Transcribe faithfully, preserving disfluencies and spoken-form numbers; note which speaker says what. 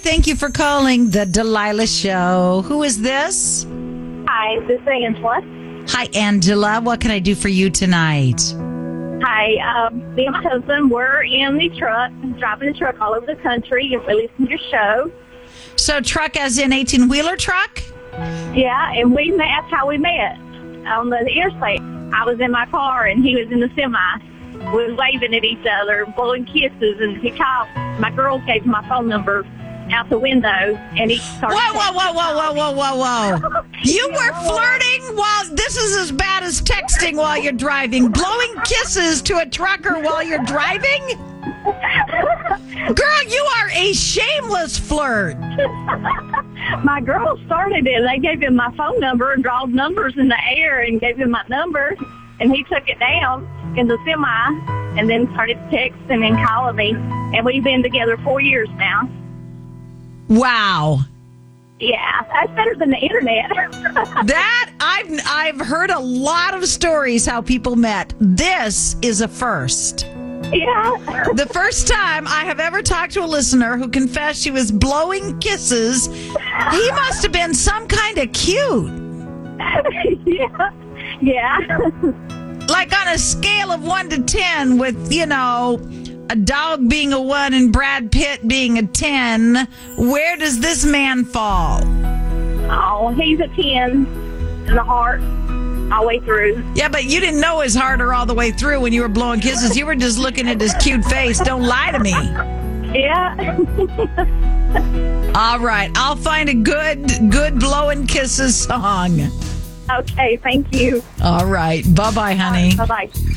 Speaker 1: Thank you for calling the Delilah Show. Who is this?
Speaker 2: Hi, this is Angela.
Speaker 1: Hi, Angela. What can I do for you tonight?
Speaker 2: Hi, um, me and my husband were in the truck, driving the truck all over the country, and we listened to your show.
Speaker 1: So truck as in eighteen-wheeler truck?
Speaker 2: Yeah, and we met, that's how we met, on the interstate. I was in my car, and he was in the semi. We were waving at each other, blowing kisses, and he called. My girl gave him my phone number out the window, and he started...
Speaker 1: Whoa, whoa, whoa, whoa, whoa, whoa, whoa, whoa. You were flirting while... This is as bad as texting while you're driving. Blowing kisses to a trucker while you're driving? Girl, you are a shameless flirt.
Speaker 2: My girl started it. They gave him my phone number and drawed numbers in the air and gave him my number, and he took it down in the semi and then started texting and calling me. And we've been together four years now.
Speaker 1: Wow.
Speaker 2: Yeah, that's better than the internet.
Speaker 1: That, I've, I've heard a lot of stories how people met. This is a first.
Speaker 2: Yeah.
Speaker 1: The first time I have ever talked to a listener who confessed she was blowing kisses, he must have been some kind of cute.
Speaker 2: Yeah. Yeah.
Speaker 1: Like on a scale of one to ten with, you know, a dog being a one and Brad Pitt being a ten, where does this man fall?
Speaker 2: Oh, he's a ten in the heart all the way through.
Speaker 1: Yeah, but you didn't know his heart or all the way through when you were blowing kisses. You were just looking at his cute face. Don't lie to me.
Speaker 2: Yeah.
Speaker 1: All right. I'll find a good, good blowing kisses song.
Speaker 2: Okay, thank you.
Speaker 1: All right. Bye-bye, honey.
Speaker 2: Bye-bye.